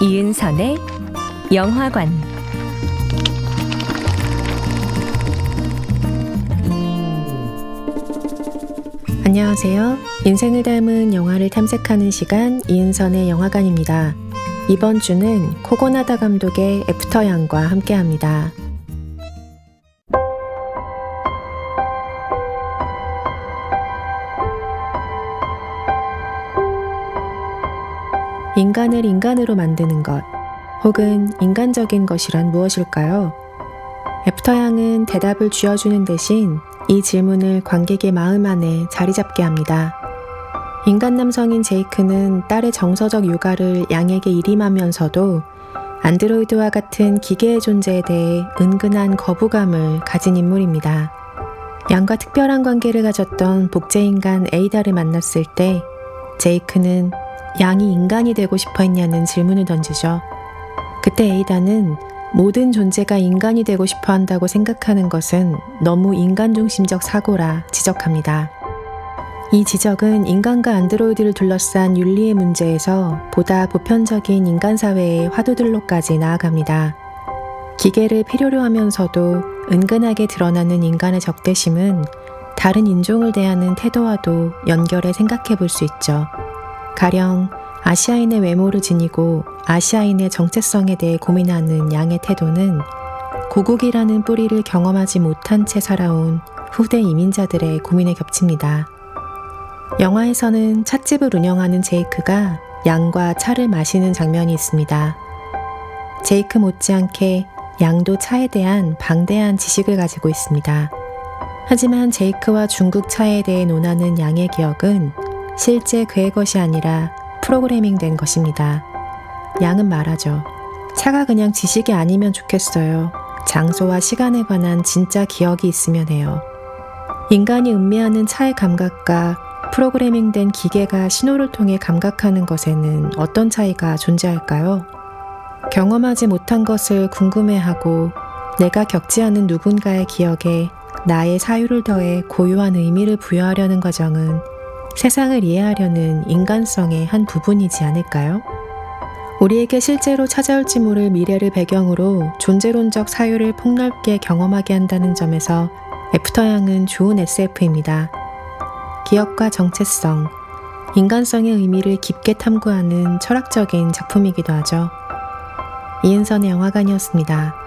이은선의 영화관, 안녕하세요. 인생을 닮은 영화를 탐색하는 시간 이은선의 영화관입니다. 이번 주는 코고나다 감독의 애프터양과 함께합니다. 인간을 인간으로 만드는 것, 혹은 인간적인 것이란 무엇일까요? 애프터양은 대답을 쥐어주는 대신 이 질문을 관객의 마음 안에 자리 잡게 합니다. 인간 남성인 제이크는 딸의 정서적 육아를 양에게 일임하면서도 안드로이드와 같은 기계의 존재에 대해 은근한 거부감을 가진 인물입니다. 양과 특별한 관계를 가졌던 복제인간 에이다를 만났을 때 제이크는 양이 인간이 되고 싶어 했냐는 질문을 던지죠. 그때 에이다는 모든 존재가 인간이 되고 싶어 한다고 생각하는 것은 너무 인간중심적 사고라 지적합니다. 이 지적은 인간과 안드로이드를 둘러싼 윤리의 문제에서 보다 보편적인 인간사회의 화두들로까지 나아갑니다. 기계를 필요로 하면서도 은근하게 드러나는 인간의 적대심은 다른 인종을 대하는 태도와도 연결해 생각해 볼 수 있죠. 가령 아시아인의 외모를 지니고 아시아인의 정체성에 대해 고민하는 양의 태도는 고국이라는 뿌리를 경험하지 못한 채 살아온 후대 이민자들의 고민에 겹칩니다. 영화에서는 찻집을 운영하는 제이크가 양과 차를 마시는 장면이 있습니다. 제이크 못지않게 양도 차에 대한 방대한 지식을 가지고 있습니다. 하지만 제이크와 중국 차에 대해 논하는 양의 기억은 실제 그의 것이 아니라 프로그래밍 된 것입니다. 양은 말하죠. 차가 그냥 지식이 아니면 좋겠어요. 장소와 시간에 관한 진짜 기억이 있으면 해요. 인간이 음미하는 차의 감각과 프로그래밍 된 기계가 신호를 통해 감각하는 것에는 어떤 차이가 존재할까요? 경험하지 못한 것을 궁금해하고 내가 겪지 않은 누군가의 기억에 나의 사유를 더해 고유한 의미를 부여하려는 과정은 세상을 이해하려는 인간성의 한 부분이지 않을까요? 우리에게 실제로 찾아올지 모를 미래를 배경으로 존재론적 사유를 폭넓게 경험하게 한다는 점에서 애프터양은 좋은 SF입니다. 기억과 정체성, 인간성의 의미를 깊게 탐구하는 철학적인 작품이기도 하죠. 이은선의 영화관이었습니다.